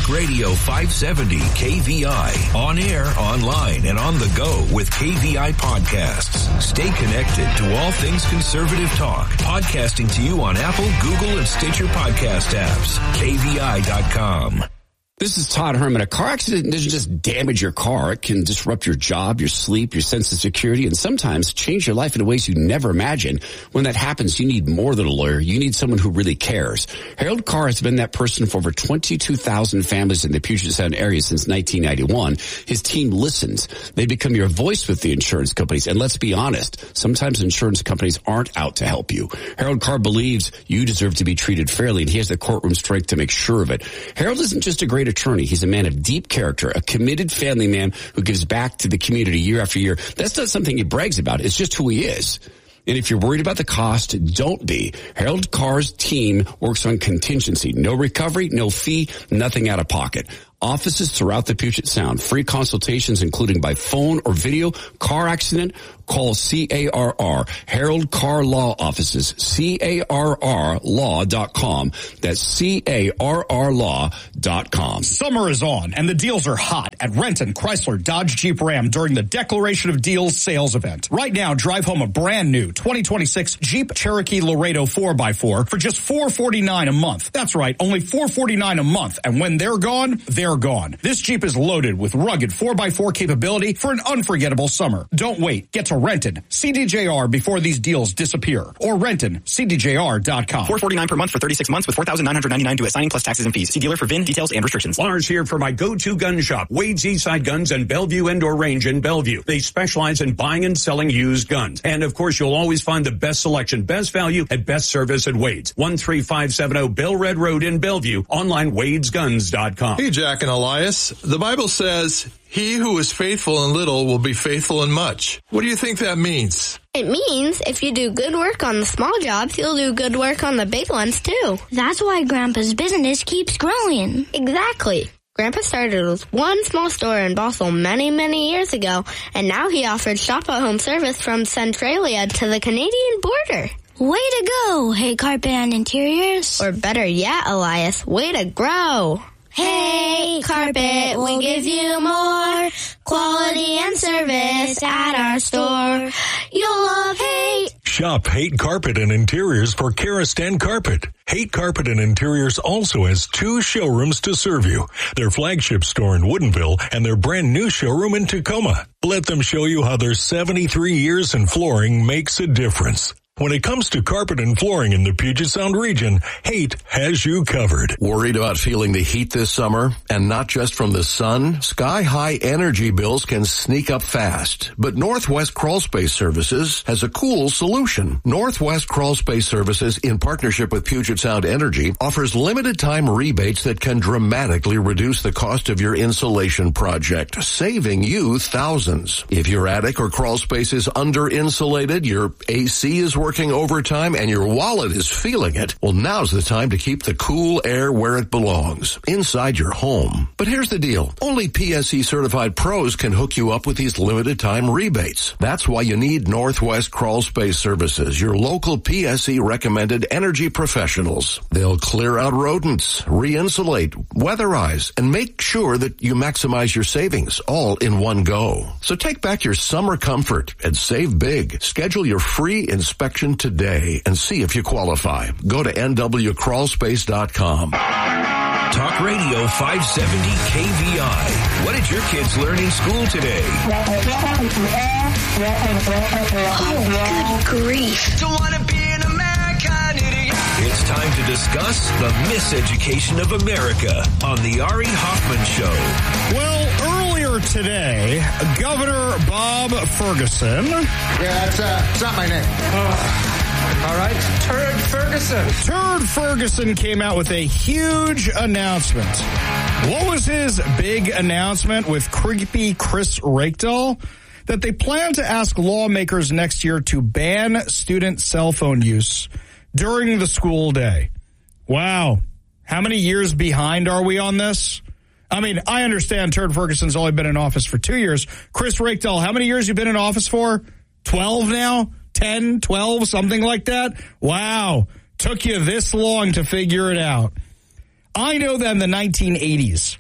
Talk Radio 570 KVI. On air, online, and on the go with KVI Podcasts. Stay connected to all things conservative talk. Podcasting to you on Apple, Google, and Stitcher podcast apps. KVI.com. This is Todd Herman. A car accident doesn't just damage your car. It can disrupt your job, your sleep, your sense of security, and sometimes change your life in ways you never imagined. When that happens, you need more than a lawyer. You need someone who really cares. Harold Carr has been that person for over 22,000 families in the Puget Sound area since 1991. His team listens. They become your voice with the insurance companies. And let's be honest, sometimes insurance companies aren't out to help you. Harold Carr believes you deserve to be treated fairly, and he has the courtroom strength to make sure of it. Harold isn't just a great attorney. He's a man of deep character, a committed family man who gives back to the community year after year. That's not something he brags about. It's just who he is. And if you're worried about the cost, don't be. Harold Carr's team works on contingency. No recovery, no fee, nothing out of pocket. Offices throughout the Puget Sound. Free consultations, including by phone or video. Car accident, call CARR. Harold Carr Law Offices. CARRlaw.com. That's CARRlaw.com. Summer is on, and the deals are hot at Renton Chrysler Dodge Jeep Ram during the Declaration of Deals sales event. Right now, drive home a brand new 2026 Jeep Cherokee Laredo 4x4 for just $449 a month. That's right, only $449 a month. And when they're gone, they're gone. This Jeep is loaded with rugged 4x4 capability for an unforgettable summer. Don't wait. Get to Renton CDJR before these deals disappear. Or RentonCDJR.com. $449 per month for 36 months with $4,999 due at signing plus taxes and fees. See dealer for VIN details and restrictions. Lars here for my go-to gun shop, Wade's Eastside Guns and Bellevue Indoor Range in Bellevue. They specialize in buying and selling used guns. And of course, you'll always find the best selection, best value, and best service at Wade's. 13570 Bell Red Road in Bellevue. Online, wadesguns.com. Hey, Jack and Elias. The Bible says, he who is faithful in little will be faithful in much. What do you think that means? It means if you do good work on the small jobs, you'll do good work on the big ones, too. That's why Grandpa's business keeps growing. Exactly. Grandpa started with one small store in Bothell many, many years ago, and now he offers shop-at-home service from Centralia to the Canadian border. Way to go, Hey Carpet and Interiors. Or better yet, Elias, way to grow. Hey Carpet, we'll give you more quality and service at our store. You'll love Haight. Shop Haight Carpet and Interiors for Karastan Carpet. Haight Carpet and Interiors also has 2 showrooms to serve you. Their flagship store in Woodinville and their brand new showroom in Tacoma. Let them show you how their 73 years in flooring makes a difference. When it comes to carpet and flooring in the Puget Sound region, Haight has you covered. Worried about feeling the heat this summer? And not just from the sun? Sky-high energy bills can sneak up fast. But Northwest Crawl Space Services has a cool solution. Northwest Crawl Space Services, in partnership with Puget Sound Energy, offers limited-time rebates that can dramatically reduce the cost of your insulation project, saving you thousands. If your attic or crawl space is under-insulated, your AC is working overtime, and your wallet is feeling it, well, now's the time to keep the cool air where it belongs, inside your home. But here's the deal. Only PSE certified pros can hook you up with these limited time rebates. That's why you need Northwest Crawl Space Services, your local PSE recommended energy professionals. They'll clear out rodents, re-insulate, weatherize, and make sure that you maximize your savings all in one go. So take back your summer comfort and save big. Schedule your free inspection today and see if you qualify. Go to nwcrawlspace.com. Talk Radio 570 KVI. What did your kids learn in school today? Oh, good grief. Don't want to be an American idiot. It's time to discuss the miseducation of America on the Ari Hoffman Show. Well, earlier today, Governor Bob Ferguson. Yeah, that's not my name. All right, Turd Ferguson. Turd Ferguson came out with a huge announcement. What was his big announcement with creepy Chris Rakedal? That they plan to ask lawmakers next year to ban student cell phone use during the school day. Wow. How many years behind are we on this? I mean, I understand Turd Ferguson's only been in office for 2 years. Chris Rakedal, how many years you been in office for? 12 now? 10, 12, something like that? Wow. Took you this long to figure it out. I know that in the 1980s,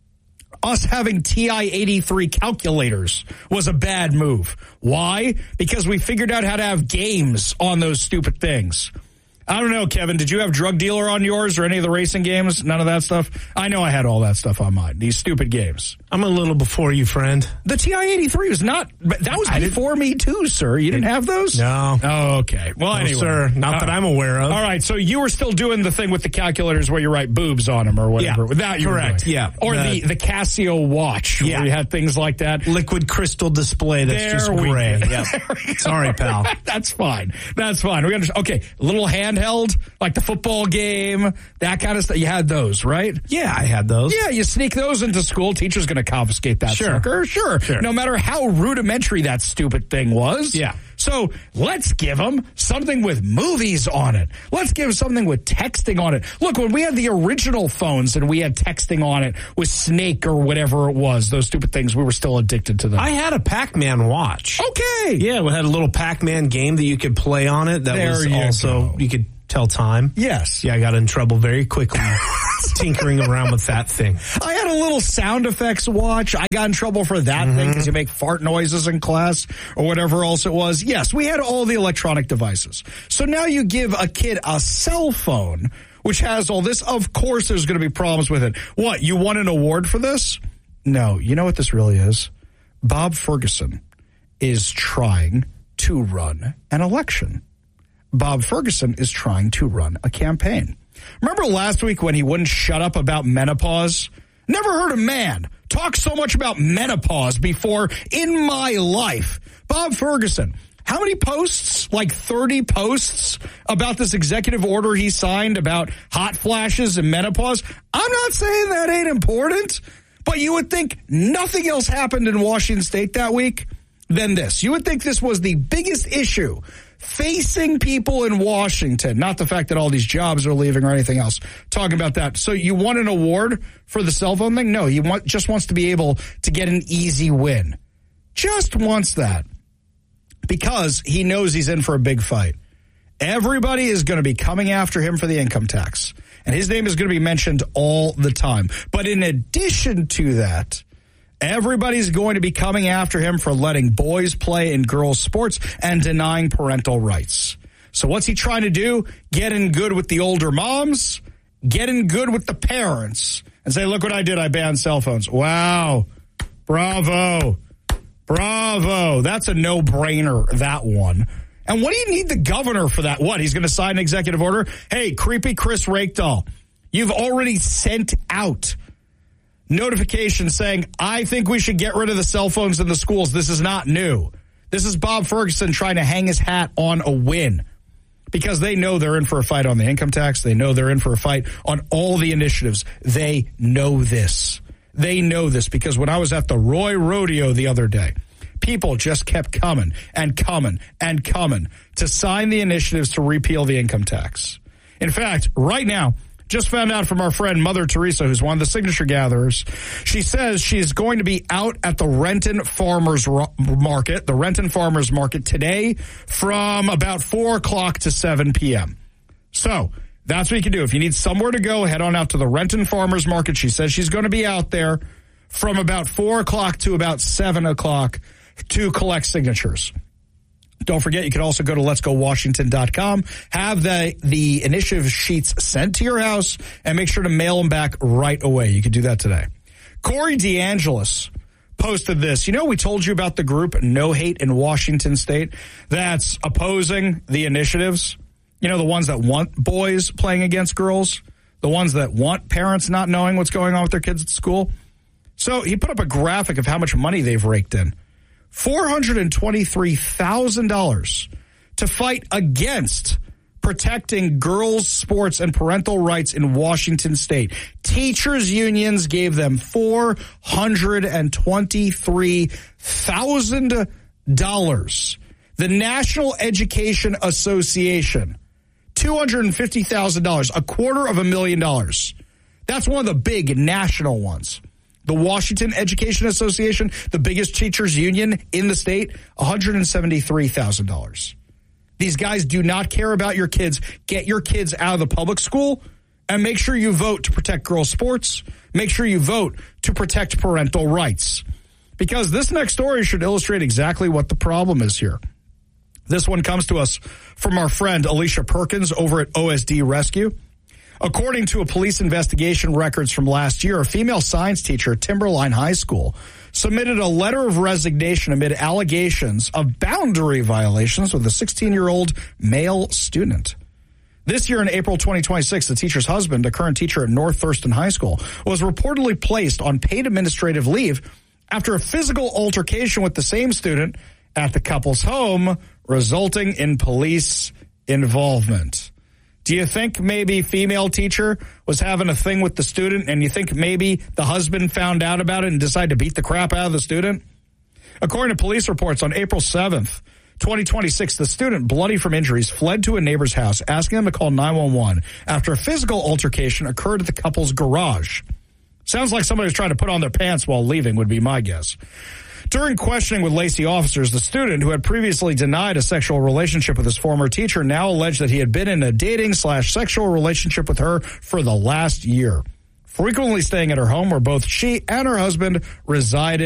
us having TI-83 calculators was a bad move. Why? Because we figured out how to have games on those stupid things. I don't know, Kevin, did you have Drug Dealer on yours or any of the racing games? None of that stuff? I know I had all that stuff on mine, these stupid games. I'm a little before you, friend. The TI-83 was not, that was before me too, sir. You didn't have those? No. Oh, okay. Well, no, anyway. Sir, not that I'm aware of. All right, so you were still doing the thing with the calculators where you write boobs on them or whatever. Yeah, Without you correct, yeah. Or the Casio watch where you had things like that. Liquid crystal display that's just gray. Yep. Sorry, pal. That's fine. That's fine. We understand. Okay, a little handheld, like the football game, that kind of stuff. You had those, right? Yeah, I had those. Yeah, you sneak those into school. Teacher's going to confiscate that sucker. Sure. No matter how rudimentary that stupid thing was. Yeah. So let's give them something with movies on it. Let's give something with texting on it. Look, when we had the original phones and we had texting on it with Snake or whatever it was, those stupid things, we were still addicted to them. I had a Pac-Man watch. Okay. Yeah, we had a little Pac-Man game that you could play on it. That was also, you could tell time. Yes. Yeah, I got in trouble very quickly tinkering around with that thing. I had a little sound effects watch. I got in trouble for that thing because you make fart noises in class or whatever else it was. Yes, we had all the electronic devices. So now you give a kid a cell phone, which has all this. Of course, there's going to be problems with it. What, you won an award for this? No, you know what this really is? Bob Ferguson is trying to run an election. Bob Ferguson is trying to run a campaign. Remember last week when he wouldn't shut up about menopause? Never heard a man talk so much about menopause before in my life. Bob Ferguson, how many posts? Like 30 posts about this executive order he signed about hot flashes and menopause? I'm not saying that ain't important, but you would think nothing else happened in Washington State that week than this. You would think this was the biggest issue facing people in Washington, not the fact that all these jobs are leaving or anything else. Talking about that. So you won an award for the cell phone thing? No, just wants to be able to get an easy win. Just wants that. Because he knows he's in for a big fight. Everybody is going to be coming after him for the income tax. And his name is going to be mentioned all the time. But in addition to that, everybody's going to be coming after him for letting boys play in girls' sports and denying parental rights. So what's he trying to do? Get in good with the older moms, get in good with the parents, and say, look what I did. I banned cell phones. Wow. Bravo. Bravo. That's a no-brainer, that one. And what do you need the governor for that? What, he's going to sign an executive order? Hey, creepy Chris Rakedahl, you've already sent out notification saying, I think we should get rid of the cell phones in the schools. This is not new. This is Bob Ferguson trying to hang his hat on a win because they know they're in for a fight on the income tax. They know they're in for a fight on all the initiatives. They know this. They know this because when I was at the Roy Rodeo the other day, people just kept coming and coming and coming to sign the initiatives to repeal the income tax. In fact, right now, just found out from our friend Mother Teresa, who's one of the signature gatherers. She says she's going to be out at the Renton Farmers Market today from about 4 o'clock to 7 p.m. So that's what you can do. If you need somewhere to go, head on out to the Renton Farmers Market. She says she's going to be out there from about 4 o'clock to about 7 o'clock to collect signatures. Don't forget, you can also go to letsgowashington.com, have the initiative sheets sent to your house, and make sure to mail them back right away. You can do that today. Corey DeAngelis posted this. You know, we told you about the group No Hate in Washington State that's opposing the initiatives. You know, the ones that want boys playing against girls, the ones that want parents not knowing what's going on with their kids at school. So he put up a graphic of how much money they've raked in. $423,000 to fight against protecting girls' sports and parental rights in Washington State. Teachers' unions gave them $423,000. The National Education Association, $250,000, $250,000. That's one of the big national ones. The Washington Education Association, the biggest teachers union in the state, $173,000. These guys do not care about your kids. Get your kids out of the public school And make sure you vote to protect girls' sports. Make sure you vote to protect parental rights. Because this next story should illustrate exactly what the problem is here. This one comes to us from our friend Alicia Perkins over at OSD Rescue. According to a police investigation records from last year, a female science teacher at Timberline High School submitted a letter of resignation amid allegations of boundary violations with a 16-year-old male student. This year in April 2026, the teacher's husband, a current teacher at North Thurston High School, was reportedly placed on paid administrative leave after a physical altercation with the same student at the couple's home, resulting in police involvement. Do you think maybe female teacher was having a thing with the student, and you think maybe the husband found out about it and decided to beat the crap out of the student? According to police reports, on April 7th, 2026, the student, bloody from injuries, fled to a neighbor's house, asking them to call 911 after a physical altercation occurred at the couple's garage. Sounds like somebody was trying to put on their pants while leaving would be my guess. During questioning with Lacey officers, the student, who had previously denied a sexual relationship with his former teacher, now alleged that he had been in a dating/sexual relationship with her for the last year, frequently staying at her home where both she and her husband resided.